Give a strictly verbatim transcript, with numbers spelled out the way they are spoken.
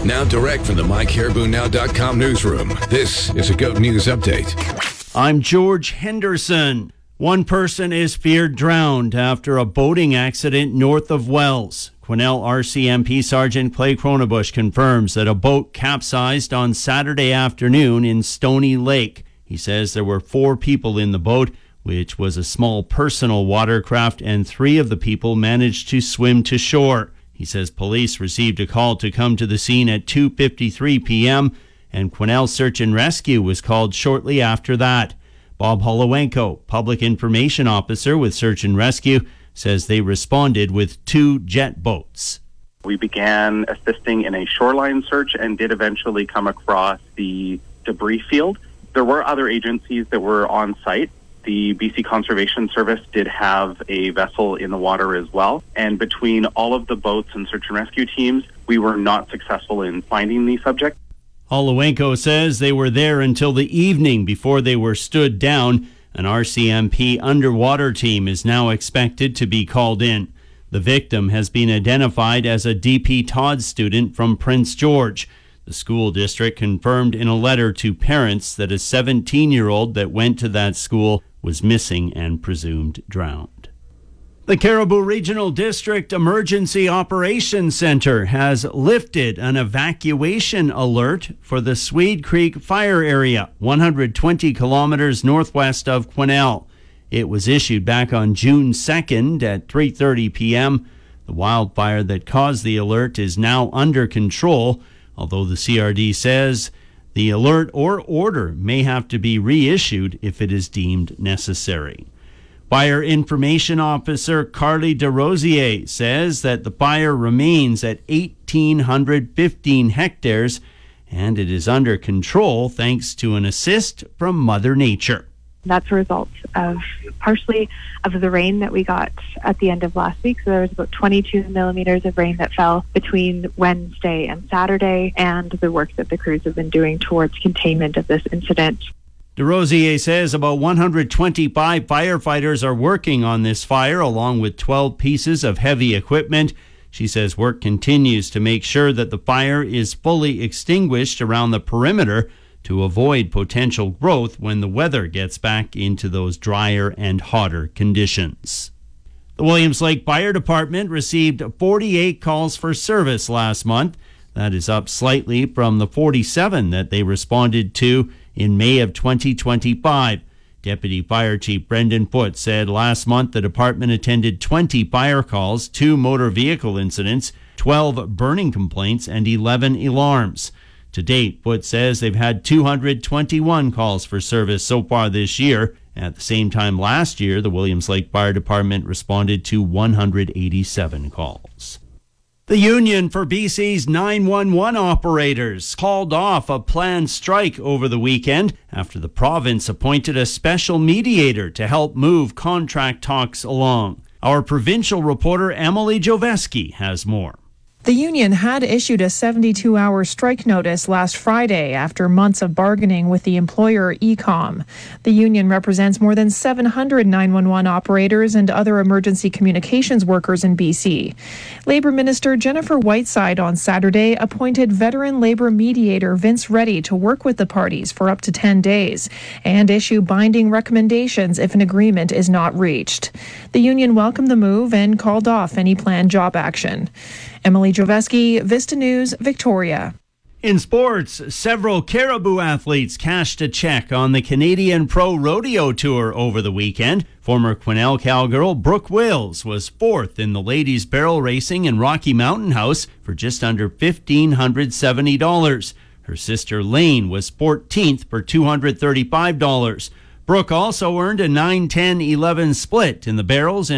Now direct from the my caribou now dot com newsroom, this is a GOAT News Update. I'm George Henderson. One person is feared drowned after a boating accident north of Wells. Quesnel R C M P Sergeant Clay Cronabush confirms that a boat capsized on Saturday afternoon in Stony Lake. He says there were four people in the boat, which was a small personal watercraft, and three of the people managed to swim to shore. He says police received a call to come to the scene at two fifty-three p.m. and Quesnel Search and Rescue was called shortly after that. Bob Holowenko, Public Information Officer with Search and Rescue, says they responded with two jet boats. We began assisting in a shoreline search and did eventually come across the debris field. There were other agencies that were on site. The B C Conservation Service did have a vessel in the water as well. And between all of the boats and search and rescue teams, we were not successful in finding the subject. Holowenko says they were there until the evening before they were stood down. An R C M P underwater team is now expected to be called in. The victim has been identified as a D P Todd student from Prince George. The school district confirmed in a letter to parents that a seventeen-year-old that went to that school was missing and presumed drowned. The Cariboo Regional District Emergency Operations Center has lifted an evacuation alert for the Swede Creek fire area, one hundred twenty kilometers northwest of Quesnel. It was issued back on June second at three thirty p.m. The wildfire that caused the alert is now under control, although the C R D says the alert or order may have to be reissued if it is deemed necessary. Fire Information Officer Carly DeRosier says that the fire remains at one thousand eight hundred fifteen hectares and it is under control thanks to an assist from Mother Nature. That's a result of partially of the rain that we got at the end of last week. So there was about twenty-two millimeters of rain that fell between Wednesday and Saturday, and the work that the crews have been doing towards containment of this incident. DeRosier says about one hundred twenty-five firefighters are working on this fire, along with twelve pieces of heavy equipment. She says work continues to make sure that the fire is fully extinguished around the perimeter to avoid potential growth when the weather gets back into those drier and hotter conditions. The Williams Lake Fire Department received forty-eight calls for service last month. That is up slightly from the forty-seven that they responded to in May of twenty twenty-five. Deputy Fire Chief Brendan Foote said last month the department attended twenty fire calls, two motor vehicle incidents, twelve burning complaints, and eleven alarms. To date, Foote says they've had two hundred twenty-one calls for service so far this year. At the same time last year, the Williams Lake Fire Department responded to one hundred eighty-seven calls. The Union for B C's nine one one operators called off a planned strike over the weekend after the province appointed a special mediator to help move contract talks along. Our provincial reporter Emily Joveski has more. The union had issued a seventy-two hour strike notice last Friday after months of bargaining with the employer Ecom. The union represents more than seven hundred nine one one operators and other emergency communications workers in B C. Labour Minister Jennifer Whiteside on Saturday appointed veteran Labour mediator Vince Reddy to work with the parties for up to ten days and issue binding recommendations if an agreement is not reached. The union welcomed the move and called off any planned job action. Emily Joveski, Vista News, Victoria. In sports, several Cariboo athletes cashed a check on the Canadian Pro Rodeo Tour over the weekend. Former Quesnel cowgirl Brooke Wills was fourth in the ladies' barrel racing in Rocky Mountain House for just under one thousand five hundred seventy dollars. Her sister Lane was fourteenth for two hundred thirty-five dollars. Brooke also earned a nine ten eleven split in the barrels